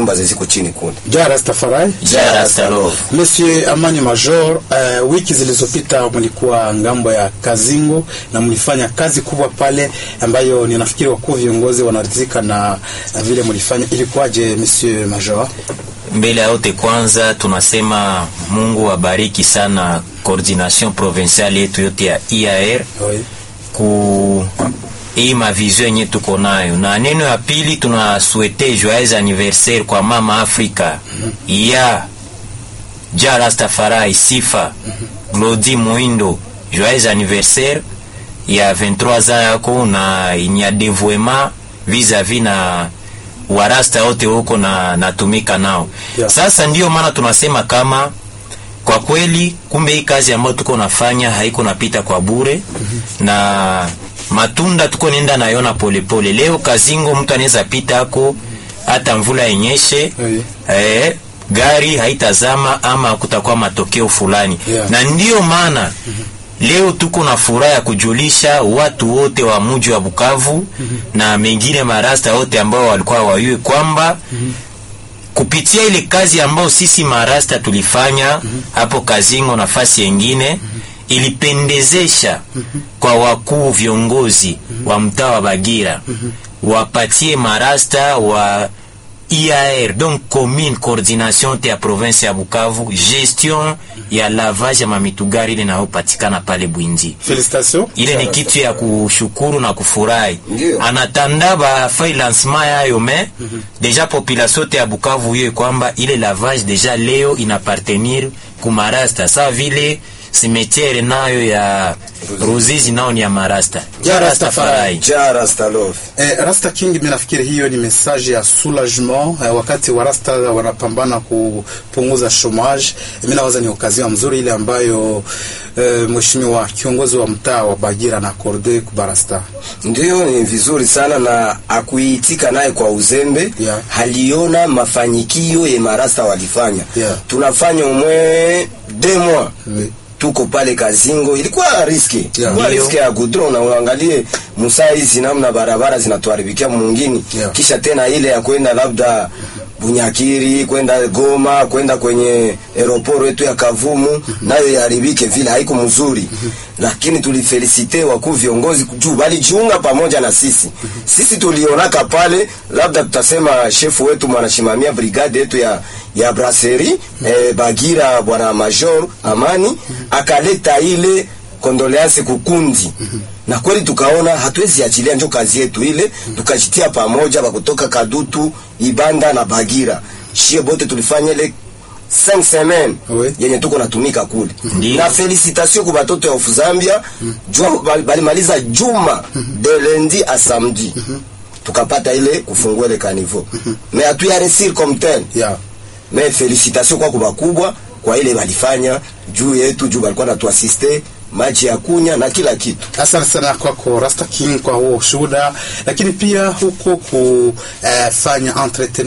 manyumba ziko chini kule. Rastafari. Rastafari. Monsieur Amani Major, wiki zilizopita mlikuwa ngambo ya Kazingo na mlifanya kazi kubwa pale ambayo ninafikiri wakuu viongozi wanaridhika na vile mlifanya. Ilikuwaje Monsieur Major? Mbele yote kwanza tunasema Mungu abariki sana coordination provinciale yetu yote ya IAR. Oui. Ku hii mavision yenye tuko nayo. Na neno ya pili tunasuete joyeux anniversaire kwa Mama Afrika ya Rastafari Sifa Glody Muindo, joyeux anniversaire ya 23 ans yako, na inya dévouement vis-à-vis na warasta wote huko na natumika nao. Yeah. Sasa ndio maana tunasema kama kwa kweli kumbe hii kazi ambayo tuko nafanya haiko napita kwa bure. Na matunda tuko nenda nayona polepole. Leo Kazingo mtu anaweza pita hako hata mvula yenyeshe, gari haitazama ama kutakuwa matokeo fulani. Yeah. Na ndio maana leo tuko na furaha ya kujulisha watu wote wa mji wa Bukavu na mengine marasta wote ambao walikuwa wayue kwamba kupitia ile kazi ambao sisi marasta tulifanya hapo Kazingo nafasi nyingine ilipendezesha kwa wakuu viongozi wa mtaa wa Bagira wapatie marasta wa IAR, donc commune coordination ya province ya Bukavu, gestion ya lavage ya mamitugari ile nayopatikana pale Bwindi. Félicitations. Ile ni kitu ya kushukuru na kufurahi. Ndiyo. Anatanda ba fai lancement yayo me deja population ya Bukavu hiyo kwamba ile lavage deja leo inappartenir kumarasta sa vile cimetière nayo ya Ruzizi nao ni ya marasta. Rastafari. Rastafari. Rasta King, mimi nafikiri hiyo ni message ya soulagement wakati wa rasta wanapambana kupunguza chômage. Mimi nawaza ni occasion mzuri ile ambayo mheshimiwa kiongozi wa mtaa wa Bagira na Korde kubarasta. Ndio, ni vizuri sana na akuitika naye kwa uzembe. Yeah. Haliona mafanikio ya marasta walifanya. Yeah. Tunafanya umwe 2 mois. Oui. Tuko pale Kazingo, ilikuwa riski. Yeah. Ilikuwa riski ya gudro, na uangalie Musa hizi namna barabara zinatuharibikia mwingine. Yeah. Kisha tena ile ya kwenda labda Bunyakiri, kwenda Goma, kwenda kwenye aeroport yetu ya Kavumu, nayo yaharibike vile, haiko mzuri. Lakini tulifelicite wakuu viongozi juu bali jiunga pamoja na sisi. Sisi tulionaka pale, labda tutasema chef wetu mwanashimamia brigade yetu ya brasserie Bagira, bwana Major Amani akaleta ile condoleance kukundi. Na kweli tukaona hatuwezi achilia njo kazi yetu ile, tukajitia pamoja wa kutoka Kadutu, Ibanda na Bagira. Shie bote tulifanya ile 5 semaines yenye tuko natumika kule. Na felicitation kwa watoto wa Zambia, balimaliza juma de lundi à samedi. Tukapata ile kufungua ile caniveau. Mais hatuya réussir comme tel. Yeah. Mais félicitations kwa kubwa kwa ile walifanya juu yetu, juu walikuwa natuasiste maji ya kunya na kila kitu. Asante sana kwako Rasta King kwa huo shuhuda, lakini pia huko kufanya entretenir